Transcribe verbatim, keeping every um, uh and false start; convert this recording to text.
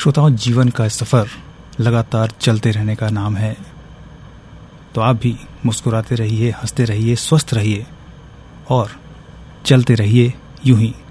श्रोताओं, जीवन का सफ़र लगातार चलते रहने का नाम है। तो आप भी मुस्कुराते रहिए, हंसते रहिए, स्वस्थ रहिए और चलते रहिए यूं ही।